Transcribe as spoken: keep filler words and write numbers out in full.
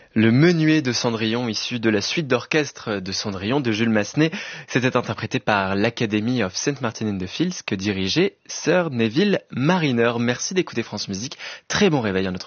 Le Menuet de Cendrillon, issu de la suite d'orchestre de Cendrillon de Jules Massenet, c'était interprété par l'Academy of Saint Martin in the Fields que dirigeait Sir Neville Marriner. Merci d'écouter France Musique. Très bon réveil à notre